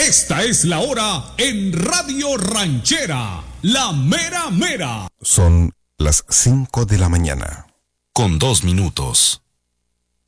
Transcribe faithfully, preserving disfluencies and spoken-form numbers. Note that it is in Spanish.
Esta es la hora en Radio Ranchera, la mera mera. Son las cinco de la mañana. Con dos minutos.